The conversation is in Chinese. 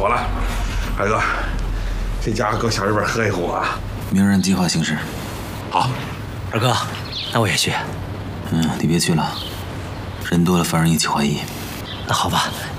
妥了。海哥，这家伙给我小日本喝一壶啊！ 明儿按计划行事。 好，二哥，那我也去。 你别去了，人多了反而引起怀疑。 那好吧，